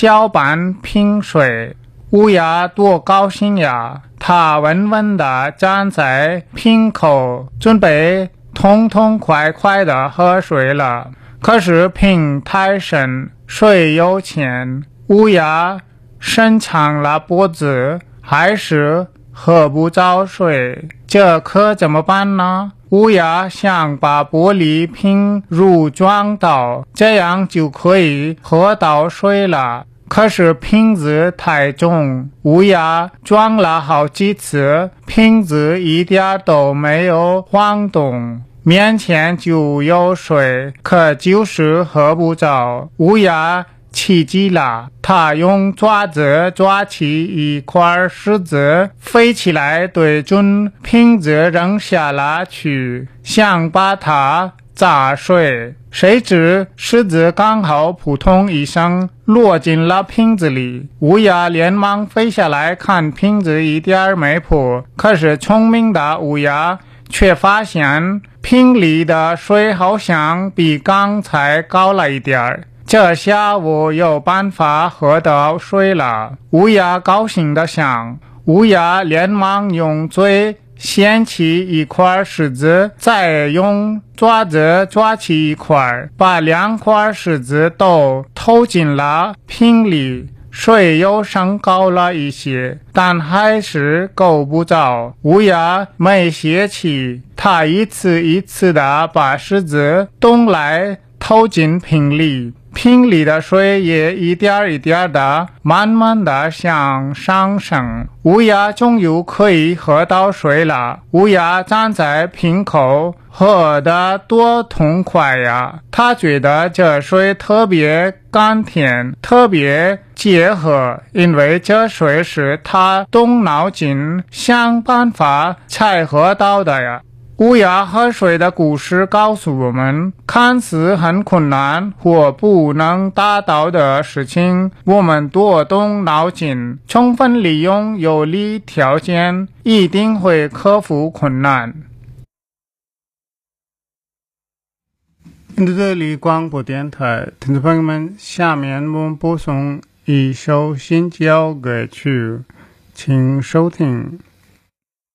搅拌瓶水。乌鸦多高兴呀！它稳稳地站在瓶口，准备痛痛快快地喝水了。可是瓶太深，水又浅，乌鸦伸长了脖子，还是喝不着水。这可怎么办呢？乌鸦想把玻璃瓶入装倒，这样就可以喝到水了。可是瓶子太重，乌鸦装了好几次，瓶子一点都没有晃动，面前就有水，可就是喝不着。乌鸦气急了，它用爪子抓起一块石子，飞起来对准瓶子扔下了去，想把它砸碎。谁知石子刚好扑通一声落进了瓶子里，乌鸦连忙飞下来看瓶子一点没破，可是聪明的乌鸦却发现瓶里的水好像比刚才高了一点，这下我有办法喝到水了。乌鸦高兴地想，乌鸦连忙用嘴掀起一块石子，再用爪子抓起一块，把两块石子都投进了瓶里。水又升高了一些，但还是够不着。乌鸦没泄气，它一次一次地把石子东来投进瓶里，瓶里的水也一点一点的慢慢的向上升。乌鸦终于可以喝到水了。乌鸦站在瓶口，喝得多痛快呀！他觉得这水特别甘甜，特别解渴，因为这水是他动脑筋想办法才喝到的呀。乌鸦喝水的故事告诉我们，看似很困难或不能达到的事情，我们多动脑筋，充分利用有利条件，一定会克服困难。印度这里广播电台听众朋友们，下面我们播送一首新教歌曲，请收听。